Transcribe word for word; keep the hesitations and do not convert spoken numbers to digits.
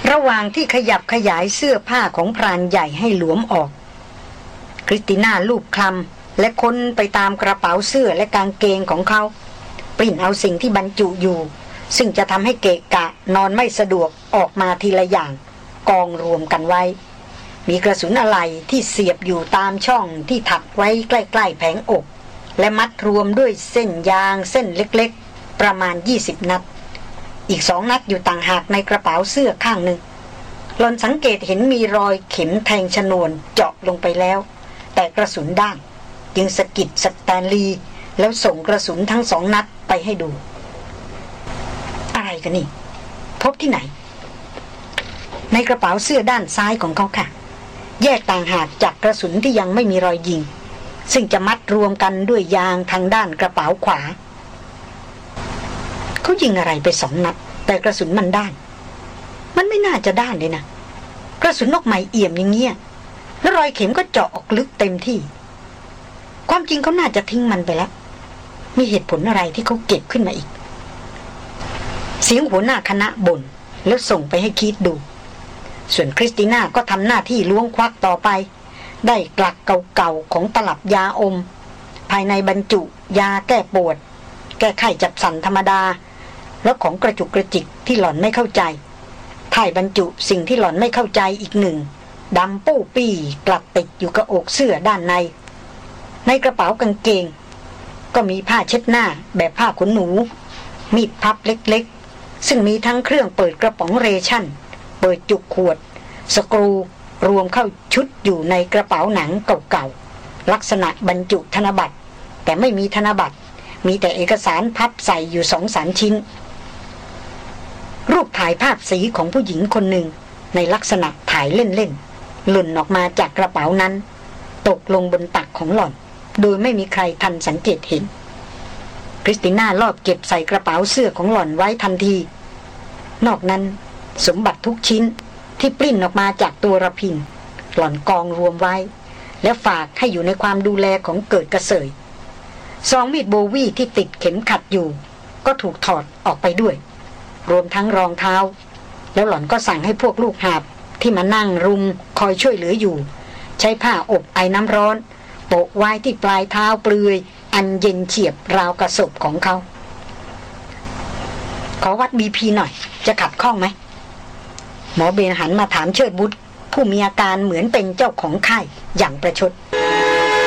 ระหว่างที่ขยับขยายเสื้อผ้าของพรานใหญ่ให้หลวมออกคริสติน่าลูบคลำและค้นไปตามกระเป๋าเสื้อและกางเกงของเขาปริ้นเอาสิ่งที่บรรจุอยู่ซึ่งจะทำให้เกะกะนอนไม่สะดวกออกมาทีละอย่างกองรวมกันไว้มีกระสุนอะไหล่ที่เสียบอยู่ตามช่องที่ถักไว้ใกล้ๆแผงอกและมัดรวมด้วยเส้นยางเส้นเล็กๆประมาณยี่สิบนัดอีกสองนัดอยู่ต่างหากในกระเป๋าเสื้อข้างหนึ่งหล่อนสังเกตเห็นมีรอยเข็มแทงชนวนเจาะลงไปแล้วแต่กระสุนด้านจึงสะกิดสแตนลีย์แล้วส่งกระสุนทั้งสองนัดไปให้ดูอะไรกันนี่พบที่ไหนในกระเป๋าเสื้อด้านซ้ายของเขาค่ะแยกต่างหากจากกระสุนที่ยังไม่มีรอยยิงซึ่งจะมัดรวมกันด้วยยางทางด้านกระเป๋าขวาเขายิงอะไรไปสองนัดแต่กระสุนมันด้านมันไม่น่าจะด้านเลยนะกระสุนนกไม้เอี่ยมอย่างเงี้ยแล้วรอยเข็มก็เจาะออกลึกเต็มที่ความจริงเขาน่าจะทิ้งมันไปแล้วมีเหตุผลอะไรที่เขาเก็บขึ้นมาอีกเสียงหัวหน้าคณะบ่นแล้วส่งไปให้คิดดูส่วนคริสติน่าก็ทำหน้าที่ล้วงควักต่อไปได้กลักเก่าๆของตลับยาอมภายในบรรจุยาแก้ปวดแก้ไข้จับสั่นธรรมดาแล้วของกระจุกกระจิกที่หล่อนไม่เข้าใจถ่ายบรรจุสิ่งที่หล่อนไม่เข้าใจอีกหนึ่งดำปู้ปี้กลัดติดอยู่กับอกเสื้อด้านในในกระเป๋ากางเกงก็มีผ้าเช็ดหน้าแบบผ้าขนหนูมีดพับเล็กๆซึ่งมีทั้งเครื่องเปิดกระป๋องเรชั่นเปิดจุกขวดสกรูรวมเข้าชุดอยู่ในกระเป๋าหนังเก่าๆลักษณะบรรจุธนบัตรแต่ไม่มีธนบัตรมีแต่เอกสารพับใส่อยู่สองสามชิ้นรูปถ่ายภาพสีของผู้หญิงคนหนึ่งในลักษณะถ่ายเล่นๆหล่นออกมาจากกระเป๋านั้นตกลงบนตักของหล่อนโดยไม่มีใครทันสังเกตเห็นคริสติน่าลอบเก็บใส่กระเป๋าเสื้อของหล่อนไว้ทันทีนอกนั้นสมบัติทุกชิ้นที่ปลิ้นออกมาจากตัวระพินหล่อนกองรวมไว้และฝากให้อยู่ในความดูแลของเกิดกระเสยซองมีดโบวี่ที่ติดเข็มขัดอยู่ก็ถูกถอดออกไปด้วยรวมทั้งรองเท้าแล้วหล่อนก็สั่งให้พวกลูกหาบที่มานั่งรุมคอยช่วยเหลืออยู่ใช้ผ้าอบไอ้น้ำร้อนโปะไว้ที่ปลายเท้าเปลือยอันเย็นเฉียบราวกระสบของเขาขอวัดบีพีหน่อยจะขัดข้องไหมหมอเบนหันมาถามเชิดบุตรผู้มีอาการเหมือนเป็นเจ้าของไข้อย่างประชด